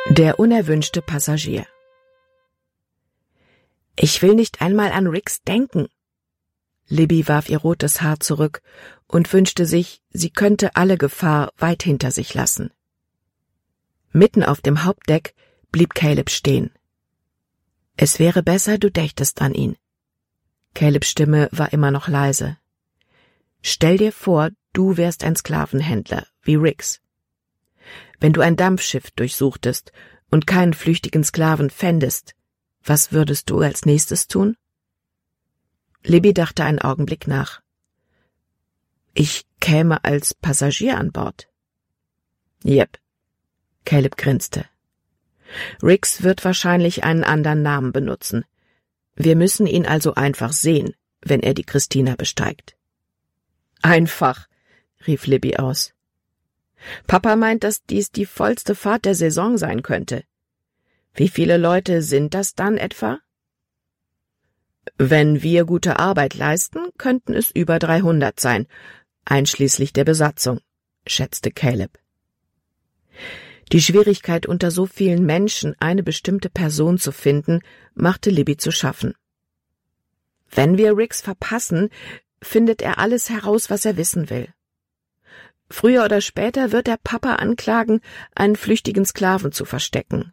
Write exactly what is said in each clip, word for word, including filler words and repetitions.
Der unerwünschte Passagier. »Ich will nicht einmal an Rix denken.« Libby warf ihr rotes Haar zurück und wünschte sich, sie könnte alle Gefahr weit hinter sich lassen. Mitten auf dem Hauptdeck blieb Caleb stehen. »Es wäre besser, du dächtest an ihn.« Calebs Stimme war immer noch leise. »Stell dir vor, du wärst ein Sklavenhändler, wie Rix. Wenn du ein Dampfschiff durchsuchtest und keinen flüchtigen Sklaven fändest, was würdest du als nächstes tun?« Libby dachte einen Augenblick nach. »Ich käme als Passagier an Bord.« »Jep.« Caleb grinste. »Rix wird wahrscheinlich einen anderen Namen benutzen. Wir müssen ihn also einfach sehen, wenn er die Christina besteigt.« »Einfach«, rief Libby aus. »Papa meint, dass dies die vollste Fahrt der Saison sein könnte. Wie viele Leute sind das dann etwa?« »Wenn wir gute Arbeit leisten, könnten es über dreihundert sein, einschließlich der Besatzung«, schätzte Caleb. Die Schwierigkeit, unter so vielen Menschen eine bestimmte Person zu finden, machte Libby zu schaffen. »Wenn wir Rix verpassen, findet er alles heraus, was er wissen will. Früher oder später wird der Papa anklagen, einen flüchtigen Sklaven zu verstecken.«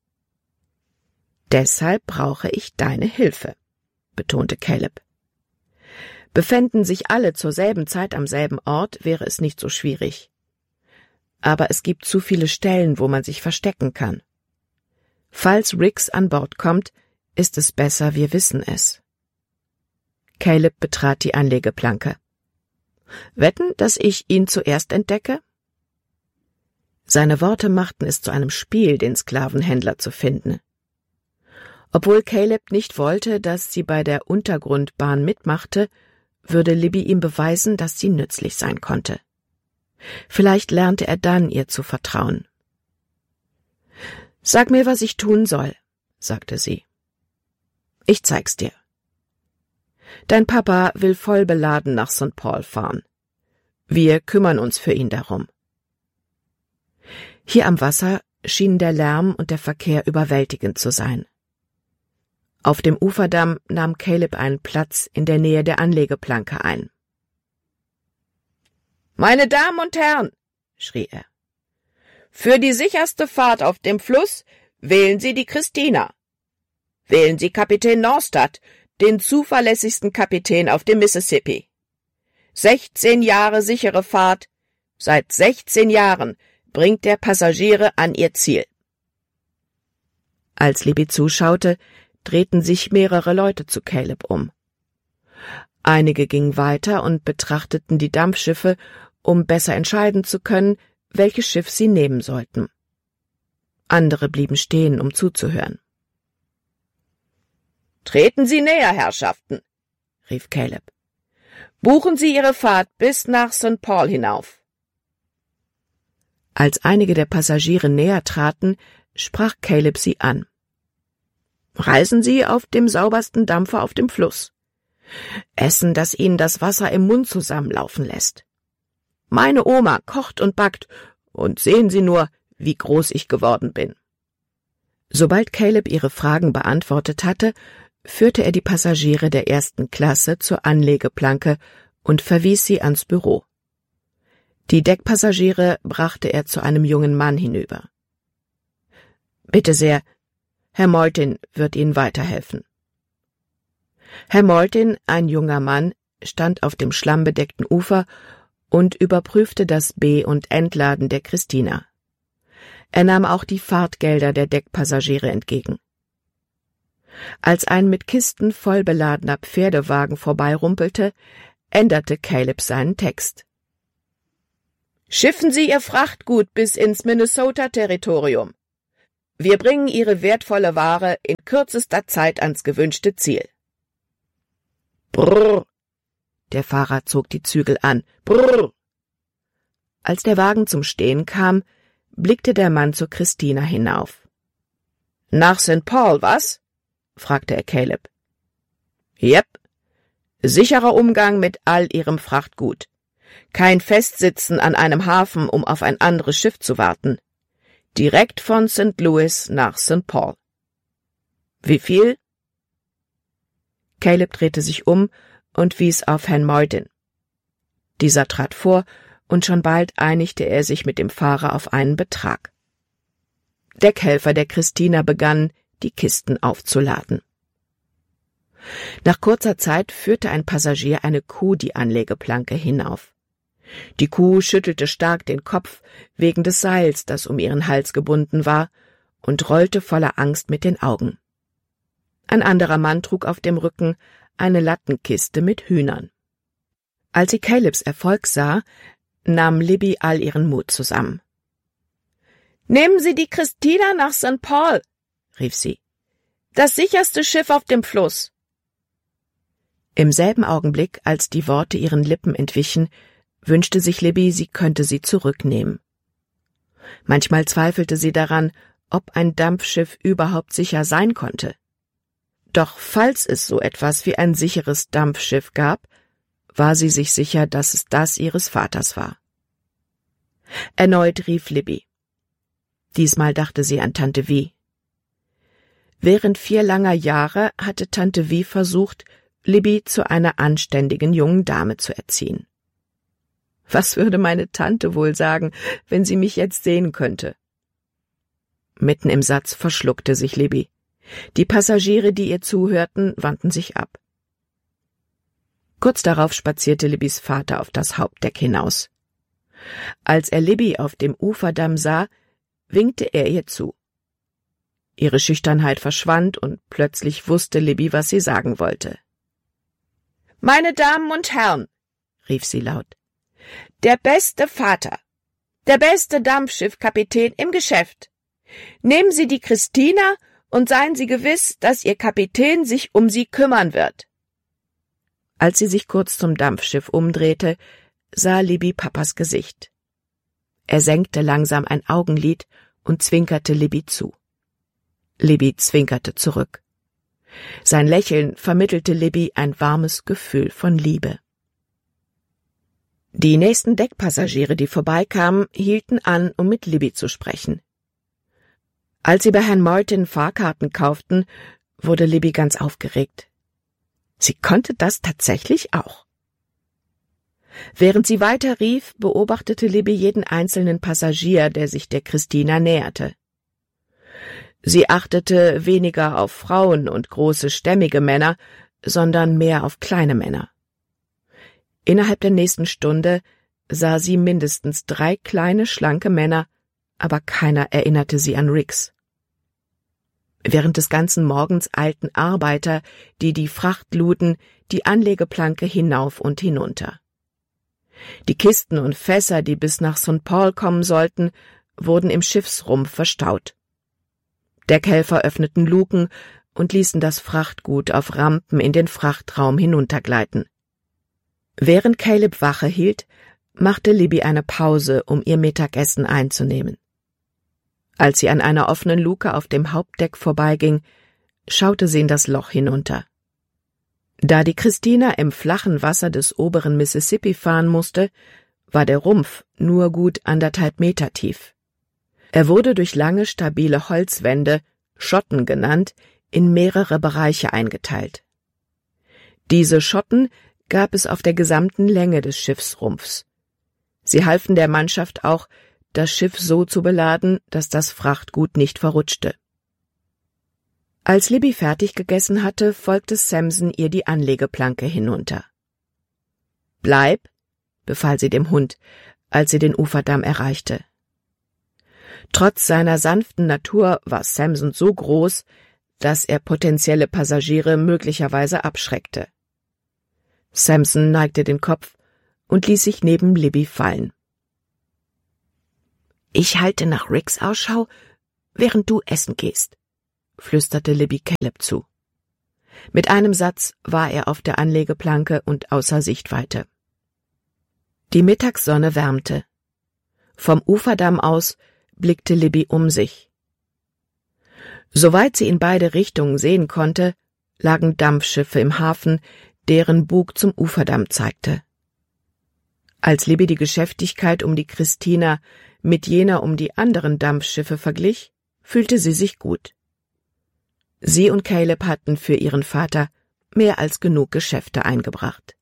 »Deshalb brauche ich deine Hilfe«, betonte Caleb. Befänden sich alle zur selben Zeit am selben Ort, wäre es nicht so schwierig. Aber es gibt zu viele Stellen, wo man sich verstecken kann. Falls Rix an Bord kommt, ist es besser, wir wissen es. Caleb betrat die Anlegeplanke. »Wetten, dass ich ihn zuerst entdecke?« Seine Worte machten es zu einem Spiel, den Sklavenhändler zu finden. Obwohl Caleb nicht wollte, dass sie bei der Untergrundbahn mitmachte, würde Libby ihm beweisen, dass sie nützlich sein konnte. Vielleicht lernte er dann, ihr zu vertrauen. »Sag mir, was ich tun soll«, sagte sie. »Ich zeig's dir. Dein Papa will voll beladen nach Sankt Paul fahren. Wir kümmern uns für ihn darum.« Hier am Wasser schienen der Lärm und der Verkehr überwältigend zu sein. Auf dem Uferdamm nahm Caleb einen Platz in der Nähe der Anlegeplanke ein. »Meine Damen und Herren«, schrie er, »für die sicherste Fahrt auf dem Fluss wählen Sie die Christina. Wählen Sie Kapitän Norstad, den zuverlässigsten Kapitän auf dem Mississippi. Sechzehn Jahre sichere Fahrt, seit sechzehn Jahren bringt der Passagiere an ihr Ziel.« Als Libby zuschaute, drehten sich mehrere Leute zu Caleb um. Einige gingen weiter und betrachteten die Dampfschiffe, um besser entscheiden zu können, welches Schiff sie nehmen sollten. Andere blieben stehen, um zuzuhören. »Treten Sie näher, Herrschaften«, rief Caleb. »Buchen Sie Ihre Fahrt bis nach Sankt Paul hinauf.« Als einige der Passagiere näher traten, sprach Caleb sie an. »Reisen Sie auf dem saubersten Dampfer auf dem Fluss. Essen, das Ihnen das Wasser im Mund zusammenlaufen lässt. Meine Oma kocht und backt, und sehen Sie nur, wie groß ich geworden bin.« Sobald Caleb ihre Fragen beantwortet hatte, führte er die Passagiere der ersten Klasse zur Anlegeplanke und verwies sie ans Büro. Die Deckpassagiere brachte er zu einem jungen Mann hinüber. »Bitte sehr, Herr Maltin wird Ihnen weiterhelfen.« Herr Maltin, ein junger Mann, stand auf dem schlammbedeckten Ufer und überprüfte das B- und Entladen der Christina. Er nahm auch die Fahrtgelder der Deckpassagiere entgegen. Als ein mit Kisten voll beladener Pferdewagen vorbeirumpelte, änderte Caleb seinen Text. »Schiffen Sie Ihr Frachtgut bis ins Minnesota-Territorium. Wir bringen Ihre wertvolle Ware in kürzester Zeit ans gewünschte Ziel.« »Brrr«, der Fahrer zog die Zügel an, »brrr«. Als der Wagen zum Stehen kam, blickte der Mann zur Christina hinauf. »Nach Sankt Paul, was?« fragte er Caleb. »Jep. Sicherer Umgang mit all Ihrem Frachtgut. Kein Festsitzen an einem Hafen, um auf ein anderes Schiff zu warten. Direkt von Sankt Louis nach Sankt Paul. Wie viel? Caleb drehte sich um und wies auf Herrn Martin. Dieser trat vor, und schon bald einigte er sich mit dem Fahrer auf einen Betrag. Deckhelfer der Christina begannen, die Kisten aufzuladen. Nach kurzer Zeit führte ein Passagier eine Kuh die Anlegeplanke hinauf. Die Kuh schüttelte stark den Kopf wegen des Seils, das um ihren Hals gebunden war, und rollte voller Angst mit den Augen. Ein anderer Mann trug auf dem Rücken eine Lattenkiste mit Hühnern. Als sie Calebs Erfolg sah, nahm Libby all ihren Mut zusammen. »Nehmen Sie die Christina nach Sankt Paul«, rief sie. »Das sicherste Schiff auf dem Fluss.« Im selben Augenblick, als die Worte ihren Lippen entwichen, wünschte sich Libby, sie könnte sie zurücknehmen. Manchmal zweifelte sie daran, ob ein Dampfschiff überhaupt sicher sein konnte. Doch falls es so etwas wie ein sicheres Dampfschiff gab, war sie sich sicher, dass es das ihres Vaters war. Erneut rief Libby. Diesmal dachte sie an Tante Vi. Während vier langer Jahre hatte Tante Vi versucht, Libby zu einer anständigen jungen Dame zu erziehen. Was würde meine Tante wohl sagen, wenn sie mich jetzt sehen könnte? Mitten im Satz verschluckte sich Libby. Die Passagiere, die ihr zuhörten, wandten sich ab. Kurz darauf spazierte Libbys Vater auf das Hauptdeck hinaus. Als er Libby auf dem Uferdamm sah, winkte er ihr zu. Ihre Schüchternheit verschwand und plötzlich wusste Libby, was sie sagen wollte. »Meine Damen und Herren«, rief sie laut, »der beste Vater, der beste Dampfschiffkapitän im Geschäft. Nehmen Sie die Christina und seien Sie gewiss, dass Ihr Kapitän sich um sie kümmern wird.« Als sie sich kurz zum Dampfschiff umdrehte, sah Libby Papas Gesicht. Er senkte langsam ein Augenlid und zwinkerte Libby zu. Libby zwinkerte zurück. Sein Lächeln vermittelte Libby ein warmes Gefühl von Liebe. Die nächsten Deckpassagiere, die vorbeikamen, hielten an, um mit Libby zu sprechen. Als sie bei Herrn Martin Fahrkarten kauften, wurde Libby ganz aufgeregt. Sie konnte das tatsächlich auch. Während sie weiter rief, beobachtete Libby jeden einzelnen Passagier, der sich der Christina näherte. Sie achtete weniger auf Frauen und große, stämmige Männer, sondern mehr auf kleine Männer. Innerhalb der nächsten Stunde sah sie mindestens drei kleine, schlanke Männer, aber keiner erinnerte sie an Riggs. Während des ganzen Morgens eilten Arbeiter, die die Fracht luden, die Anlegeplanke hinauf und hinunter. Die Kisten und Fässer, die bis nach Sankt Paul kommen sollten, wurden im Schiffsrumpf verstaut. Deckhelfer öffneten Luken und ließen das Frachtgut auf Rampen in den Frachtraum hinuntergleiten. Während Caleb Wache hielt, machte Libby eine Pause, um ihr Mittagessen einzunehmen. Als sie an einer offenen Luke auf dem Hauptdeck vorbeiging, schaute sie in das Loch hinunter. Da die Christina im flachen Wasser des oberen Mississippi fahren musste, war der Rumpf nur gut anderthalb Meter tief. Er wurde durch lange, stabile Holzwände, Schotten genannt, in mehrere Bereiche eingeteilt. Diese Schotten gab es auf der gesamten Länge des Schiffsrumpfs. Sie halfen der Mannschaft auch, das Schiff so zu beladen, dass das Frachtgut nicht verrutschte. Als Libby fertig gegessen hatte, folgte Samson ihr die Anlegeplanke hinunter. »Bleib«, befahl sie dem Hund, als sie den Uferdamm erreichte. Trotz seiner sanften Natur war Samson so groß, dass er potenzielle Passagiere möglicherweise abschreckte. Samson neigte den Kopf und ließ sich neben Libby fallen. »Ich halte nach Riggs Ausschau, während du essen gehst«, flüsterte Libby Caleb zu. Mit einem Satz war er auf der Anlegeplanke und außer Sichtweite. Die Mittagssonne wärmte. Vom Uferdamm aus blickte Libby um sich. Soweit sie in beide Richtungen sehen konnte, lagen Dampfschiffe im Hafen, deren Bug zum Uferdamm zeigte. Als Libby die Geschäftigkeit um die Christina mit jener um die anderen Dampfschiffe verglich, fühlte sie sich gut. Sie und Caleb hatten für ihren Vater mehr als genug Geschäfte eingebracht.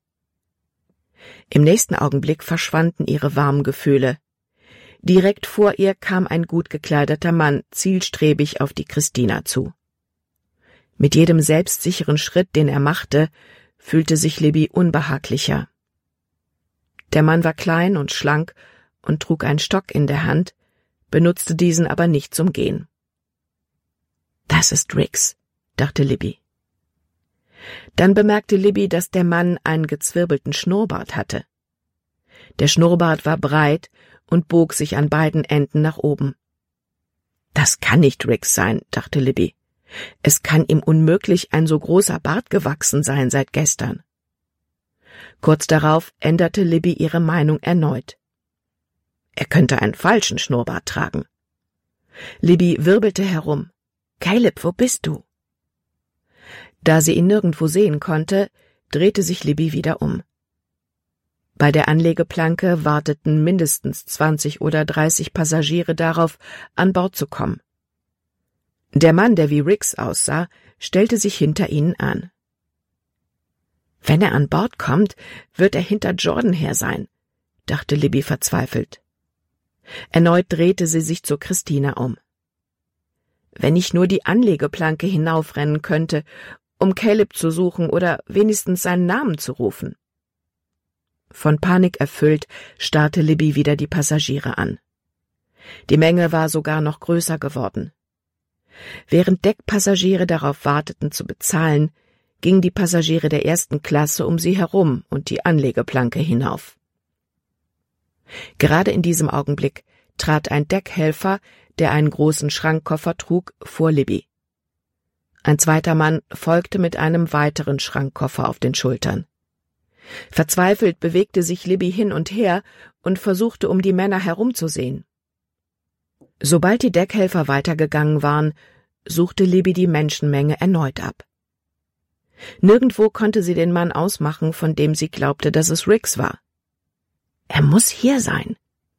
Im nächsten Augenblick verschwanden ihre warmen Gefühle. Direkt vor ihr kam ein gut gekleideter Mann zielstrebig auf die Christina zu. Mit jedem selbstsicheren Schritt, den er machte, fühlte sich Libby unbehaglicher. Der Mann war klein und schlank und trug einen Stock in der Hand, benutzte diesen aber nicht zum Gehen. »Das ist Rix«, dachte Libby. Dann bemerkte Libby, dass der Mann einen gezwirbelten Schnurrbart hatte. Der Schnurrbart war breit und bog sich an beiden Enden nach oben. »Das kann nicht Rix sein«, dachte Libby. »Es kann ihm unmöglich ein so großer Bart gewachsen sein seit gestern.« Kurz darauf änderte Libby ihre Meinung erneut. Er könnte einen falschen Schnurrbart tragen. Libby wirbelte herum. »Caleb, wo bist du?« Da sie ihn nirgendwo sehen konnte, drehte sich Libby wieder um. Bei der Anlegeplanke warteten mindestens zwanzig oder dreißig Passagiere darauf, an Bord zu kommen. Der Mann, der wie Rix aussah, stellte sich hinter ihnen an. »Wenn er an Bord kommt, wird er hinter Jordan her sein«, dachte Libby verzweifelt. Erneut drehte sie sich zu Christina um. »Wenn ich nur die Anlegeplanke hinaufrennen könnte, um Caleb zu suchen oder wenigstens seinen Namen zu rufen.« Von Panik erfüllt starrte Libby wieder die Passagiere an. Die Menge war sogar noch größer geworden. Während Deckpassagiere darauf warteten zu bezahlen, gingen die Passagiere der ersten Klasse um sie herum und die Anlegeplanke hinauf. Gerade in diesem Augenblick trat ein Deckhelfer, der einen großen Schrankkoffer trug, vor Libby. Ein zweiter Mann folgte mit einem weiteren Schrankkoffer auf den Schultern. Verzweifelt bewegte sich Libby hin und her und versuchte, um die Männer herumzusehen. Sobald die Deckhelfer weitergegangen waren, suchte Libby die Menschenmenge erneut ab. Nirgendwo konnte sie den Mann ausmachen, von dem sie glaubte, dass es Rix war. Er muss hier sein.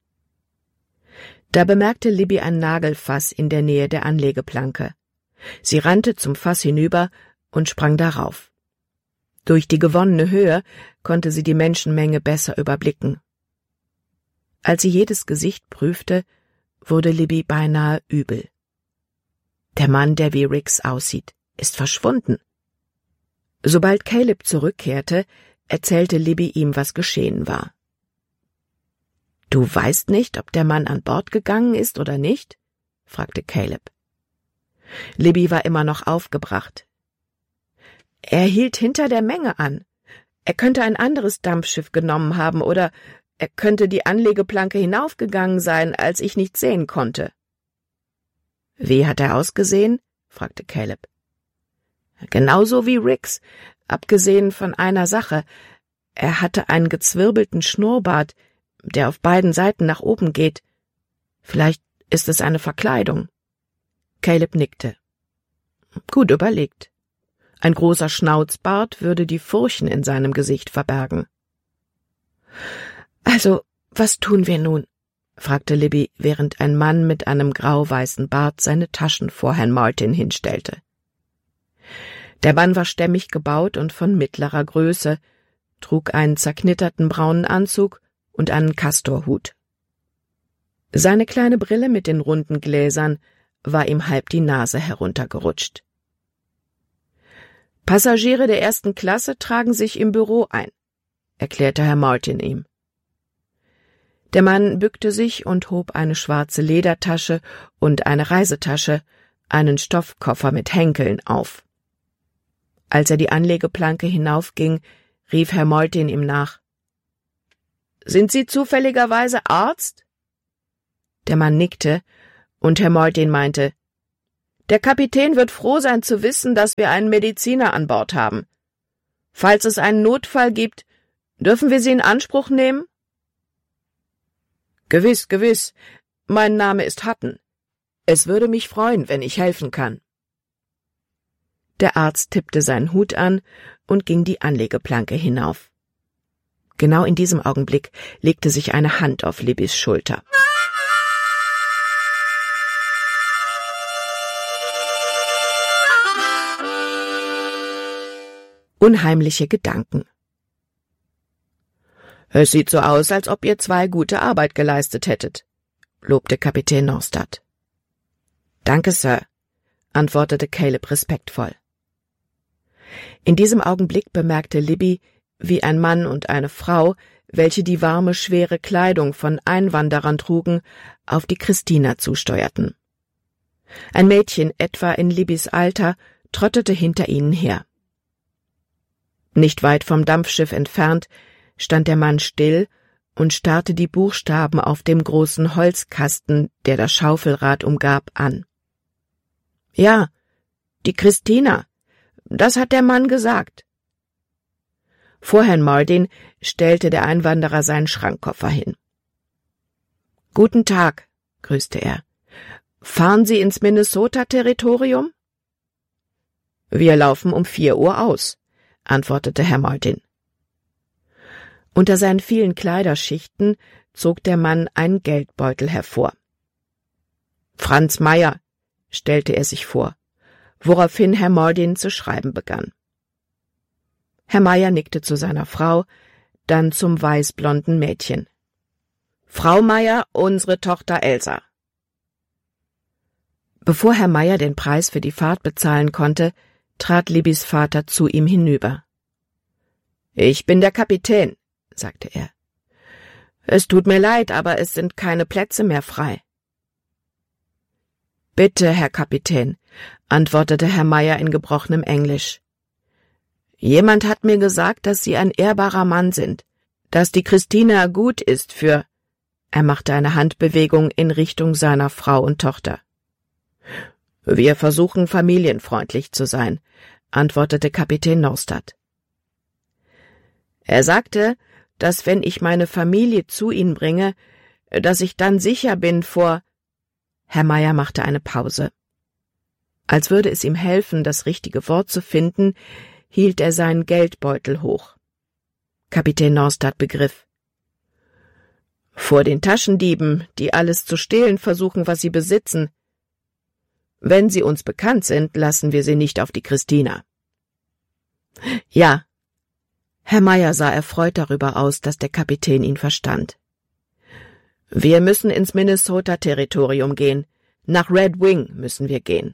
Da bemerkte Libby ein Nagelfass in der Nähe der Anlegeplanke. Sie rannte zum Fass hinüber und sprang darauf. Durch die gewonnene Höhe konnte sie die Menschenmenge besser überblicken. Als sie jedes Gesicht prüfte, wurde Libby beinahe übel. Der Mann, der wie Rix aussieht, ist verschwunden. Sobald Caleb zurückkehrte, erzählte Libby ihm, was geschehen war. »Du weißt nicht, ob der Mann an Bord gegangen ist oder nicht?« fragte Caleb. Libby war immer noch aufgebracht. »Er hielt hinter der Menge an. Er könnte ein anderes Dampfschiff genommen haben oder er könnte die Anlegeplanke hinaufgegangen sein, als ich nichts sehen konnte.« »Wie hat er ausgesehen?« fragte Caleb. »Genauso wie Rix, abgesehen von einer Sache. Er hatte einen gezwirbelten Schnurrbart, der auf beiden Seiten nach oben geht. Vielleicht ist es eine Verkleidung.« Caleb nickte. »Gut überlegt. Ein großer Schnauzbart würde die Furchen in seinem Gesicht verbergen.« »Also, was tun wir nun?« fragte Libby, während ein Mann mit einem grau-weißen Bart seine Taschen vor Herrn Martin hinstellte. Der Mann war stämmig gebaut und von mittlerer Größe, trug einen zerknitterten braunen Anzug und einen Kastorhut. Seine kleine Brille mit den runden Gläsern war ihm halb die Nase heruntergerutscht. »Passagiere der ersten Klasse tragen sich im Büro ein«, erklärte Herr Martin ihm. Der Mann bückte sich und hob eine schwarze Ledertasche und eine Reisetasche, einen Stoffkoffer mit Henkeln auf. Als er die Anlegeplanke hinaufging, rief Herr Martin ihm nach. »Sind Sie zufälligerweise Arzt?« Der Mann nickte, und Herr Martin meinte, »Der Kapitän wird froh sein zu wissen, dass wir einen Mediziner an Bord haben. Falls es einen Notfall gibt, dürfen wir Sie in Anspruch nehmen?« »Gewiss, gewiss. Mein Name ist Hutton. Es würde mich freuen, wenn ich helfen kann.« Der Arzt tippte seinen Hut an und ging die Anlegeplanke hinauf. Genau in diesem Augenblick legte sich eine Hand auf Libbys Schulter. unheimliche Gedanken. »Es sieht so aus, als ob ihr zwei gute Arbeit geleistet hättet«, lobte Kapitän Norstad. »Danke, Sir«, antwortete Caleb respektvoll. In diesem Augenblick bemerkte Libby, wie ein Mann und eine Frau, welche die warme, schwere Kleidung von Einwanderern trugen, auf die Christina zusteuerten. Ein Mädchen, etwa in Libbys Alter, trottete hinter ihnen her. Nicht weit vom Dampfschiff entfernt stand der Mann still und starrte die Buchstaben auf dem großen Holzkasten, der das Schaufelrad umgab, an. »Ja, die Christina, das hat der Mann gesagt.« Vor Herrn Mardin stellte der Einwanderer seinen Schrankkoffer hin. »Guten Tag«, grüßte er. »Fahren Sie ins Minnesota-Territorium?« »Wir laufen um vier Uhr aus«, antwortete Herr Mardin. Unter seinen vielen Kleiderschichten zog der Mann einen Geldbeutel hervor. »Franz Meyer«, stellte er sich vor, woraufhin Herr Mardin zu schreiben begann. Herr Meyer nickte zu seiner Frau, dann zum weißblonden Mädchen. »Frau Meyer, unsere Tochter Elsa.« Bevor Herr Meyer den Preis für die Fahrt bezahlen konnte, trat Libbys Vater zu ihm hinüber. »Ich bin der Kapitän«, sagte er. »Es tut mir leid, aber es sind keine Plätze mehr frei.« »Bitte, Herr Kapitän«, antwortete Herr Meyer in gebrochenem Englisch. »Jemand hat mir gesagt, dass Sie ein ehrbarer Mann sind, dass die Christina gut ist für...« Er machte eine Handbewegung in Richtung seiner Frau und Tochter. »Wir versuchen, familienfreundlich zu sein«, antwortete Kapitän Norstad. Er sagte, dass wenn ich meine Familie zu Ihnen bringe, dass ich dann sicher bin vor... Herr Meyer machte eine Pause. Als würde es ihm helfen, das richtige Wort zu finden, hielt er seinen Geldbeutel hoch. Kapitän Norstad begriff. »Vor den Taschendieben, die alles zu stehlen versuchen, was sie besitzen. Wenn sie uns bekannt sind, lassen wir sie nicht auf die Christina.« »Ja.« Herr Meyer sah erfreut darüber aus, dass der Kapitän ihn verstand. »Wir müssen ins Minnesota-Territorium gehen. Nach Red Wing müssen wir gehen.«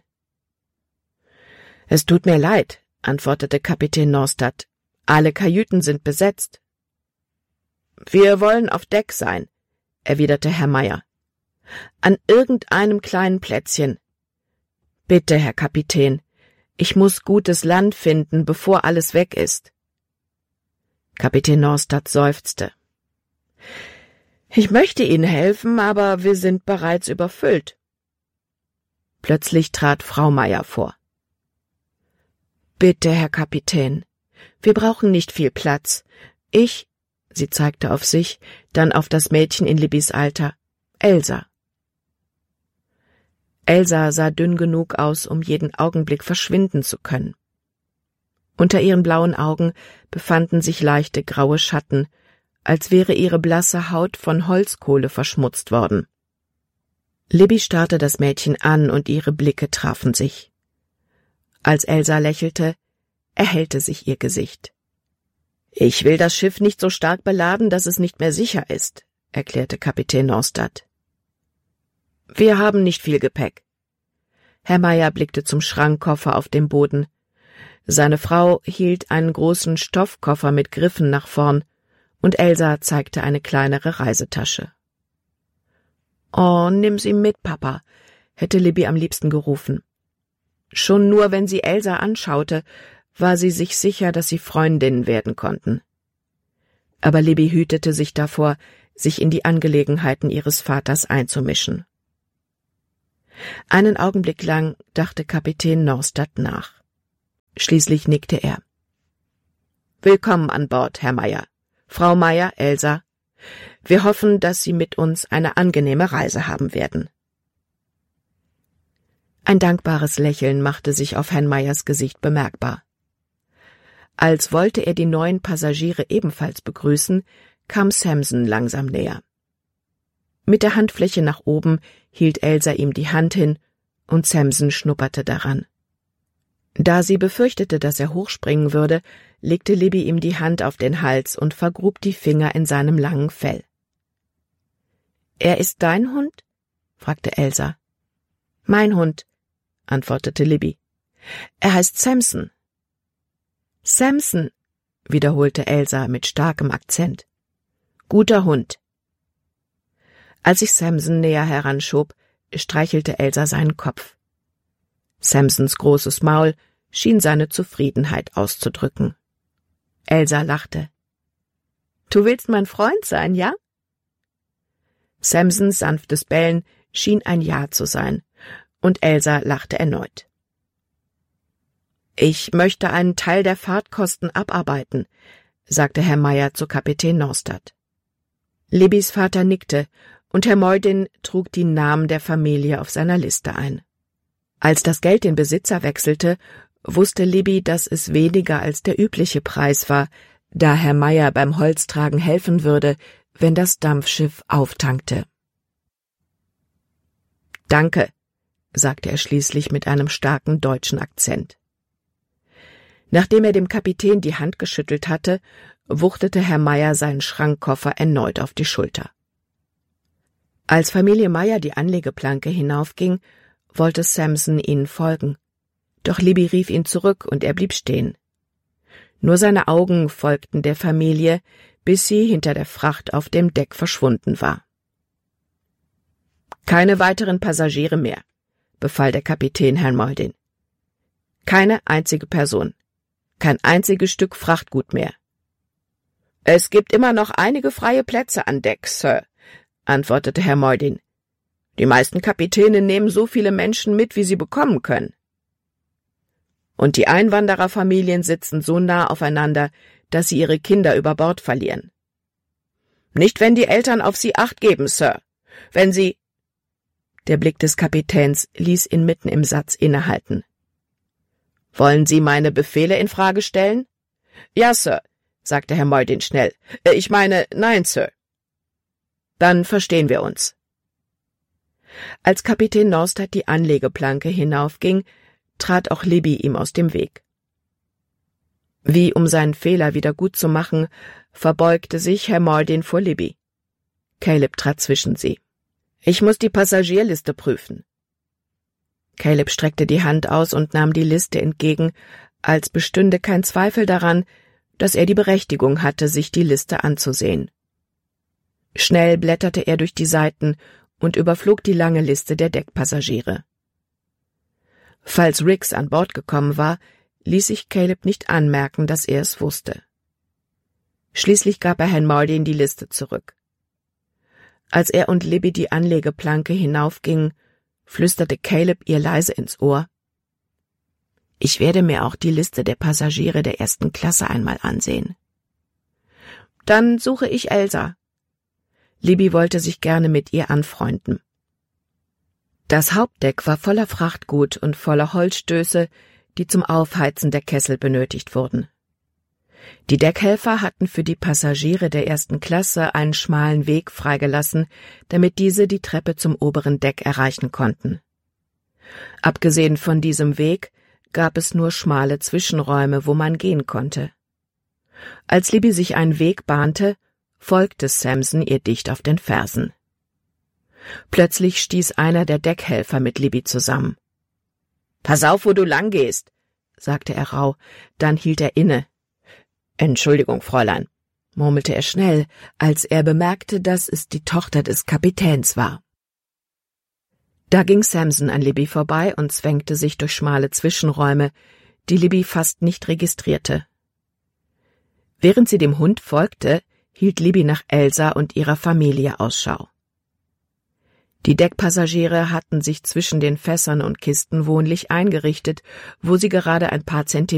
»Es tut mir leid«, antwortete Kapitän Norstad. »Alle Kajüten sind besetzt.« »Wir wollen auf Deck sein«, erwiderte Herr Meyer. »An irgendeinem kleinen Plätzchen. Bitte, Herr Kapitän, ich muss gutes Land finden, bevor alles weg ist.« Kapitän Norstad seufzte. »Ich möchte Ihnen helfen, aber wir sind bereits überfüllt.« Plötzlich trat Frau Meyer vor. »Bitte, Herr Kapitän, wir brauchen nicht viel Platz. Ich«, sie zeigte auf sich, dann auf das Mädchen in Libbys Alter, »Elsa.« Elsa sah dünn genug aus, um jeden Augenblick verschwinden zu können. Unter ihren blauen Augen befanden sich leichte graue Schatten, als wäre ihre blasse Haut von Holzkohle verschmutzt worden. Libby starrte das Mädchen an und ihre Blicke trafen sich. Als Elsa lächelte, erhellte sich ihr Gesicht. »Ich will das Schiff nicht so stark beladen, dass es nicht mehr sicher ist«, erklärte Kapitän Norstad. »Wir haben nicht viel Gepäck.« Herr Meyer blickte zum Schrankkoffer auf dem Boden. Seine Frau hielt einen großen Stoffkoffer mit Griffen nach vorn, und Elsa zeigte eine kleinere Reisetasche. »Oh, nimm sie mit, Papa«, hätte Libby am liebsten gerufen. Schon nur, wenn sie Elsa anschaute, war sie sich sicher, dass sie Freundinnen werden konnten. Aber Libby hütete sich davor, sich in die Angelegenheiten ihres Vaters einzumischen. Einen Augenblick lang dachte Kapitän Norstad nach. Schließlich nickte er. »Willkommen an Bord, Herr Meyer. Frau Meyer, Elsa. Wir hoffen, dass Sie mit uns eine angenehme Reise haben werden.« Ein dankbares Lächeln machte sich auf Herrn Meyers Gesicht bemerkbar. Als wollte er die neuen Passagiere ebenfalls begrüßen, kam Samson langsam näher. Mit der Handfläche nach oben hielt Elsa ihm die Hand hin, und Samson schnupperte daran. Da sie befürchtete, dass er hochspringen würde, legte Libby ihm die Hand auf den Hals und vergrub die Finger in seinem langen Fell. »Er ist dein Hund?« fragte Elsa. »Mein Hund«, antwortete Libby. »Er heißt Samson.« »Samson«, wiederholte Elsa mit starkem Akzent. »Guter Hund.« Als sich Samson näher heranschob, streichelte Elsa seinen Kopf. Samsons großes Maul schien seine Zufriedenheit auszudrücken. Elsa lachte. »Du willst mein Freund sein, ja?« Samsons sanftes Bellen schien ein Ja zu sein, und Elsa lachte erneut. »Ich möchte einen Teil der Fahrtkosten abarbeiten«, sagte Herr Meyer zu Kapitän Norstad. Libbys Vater nickte, und Herr Mordin trug die Namen der Familie auf seiner Liste ein. Als das Geld den Besitzer wechselte, wusste Libby, dass es weniger als der übliche Preis war, da Herr Meyer beim Holztragen helfen würde, wenn das Dampfschiff auftankte. »Danke«, sagte er schließlich mit einem starken deutschen Akzent. Nachdem er dem Kapitän die Hand geschüttelt hatte, wuchtete Herr Meyer seinen Schrankkoffer erneut auf die Schulter. Als Familie Meyer die Anlegeplanke hinaufging, wollte Samson ihnen folgen. Doch Libby rief ihn zurück und er blieb stehen. Nur seine Augen folgten der Familie, bis sie hinter der Fracht auf dem Deck verschwunden war. »Keine weiteren Passagiere mehr«, befahl der Kapitän Herrn Mordin. »Keine einzige Person. Kein einziges Stück Frachtgut mehr.« »Es gibt immer noch einige freie Plätze an Deck, Sir«, antwortete Herr Mordin. »Die meisten Kapitäne nehmen so viele Menschen mit, wie sie bekommen können. Und die Einwandererfamilien sitzen so nah aufeinander, dass sie ihre Kinder über Bord verlieren. Nicht, wenn die Eltern auf sie Acht geben, Sir. Wenn sie...« Der Blick des Kapitäns ließ ihn mitten im Satz innehalten. »Wollen Sie meine Befehle in Frage stellen?« »Ja, Sir«, sagte Herr Mordin schnell. »Ich meine, nein, Sir.« »Dann verstehen wir uns.« Als Kapitän Norstad die Anlegeplanke hinaufging, trat auch Libby ihm aus dem Weg. Wie um seinen Fehler wieder gut zu machen, verbeugte sich Herr Mordin vor Libby. Caleb trat zwischen sie. »Ich muss die Passagierliste prüfen.« Caleb streckte die Hand aus und nahm die Liste entgegen, als bestünde kein Zweifel daran, dass er die Berechtigung hatte, sich die Liste anzusehen. Schnell blätterte er durch die Seiten und überflog die lange Liste der Deckpassagiere. Falls Riggs an Bord gekommen war, ließ sich Caleb nicht anmerken, dass er es wusste. Schließlich gab er Herrn Mordin die Liste zurück. Als er und Libby die Anlegeplanke hinaufgingen, flüsterte Caleb ihr leise ins Ohr: »Ich werde mir auch die Liste der Passagiere der ersten Klasse einmal ansehen.« »Dann suche ich Elsa.« Libby wollte sich gerne mit ihr anfreunden. Das Hauptdeck war voller Frachtgut und voller Holzstöße, die zum Aufheizen der Kessel benötigt wurden. Die Deckhelfer hatten für die Passagiere der ersten Klasse einen schmalen Weg freigelassen, damit diese die Treppe zum oberen Deck erreichen konnten. Abgesehen von diesem Weg gab es nur schmale Zwischenräume, wo man gehen konnte. Als Libby sich einen Weg bahnte, folgte Samson ihr dicht auf den Fersen. Plötzlich stieß einer der Deckhelfer mit Libby zusammen. »Pass auf, wo du lang gehst«, sagte er rauh, dann hielt er inne. »Entschuldigung, Fräulein«, murmelte er schnell, als er bemerkte, dass es die Tochter des Kapitäns war. Da ging Samson an Libby vorbei und zwängte sich durch schmale Zwischenräume, die Libby fast nicht registrierte. Während sie dem Hund folgte, hielt Libby nach Elsa und ihrer Familie Ausschau. Die Deckpassagiere hatten sich zwischen den Fässern und Kisten wohnlich eingerichtet, wo sie gerade ein paar Zentimeter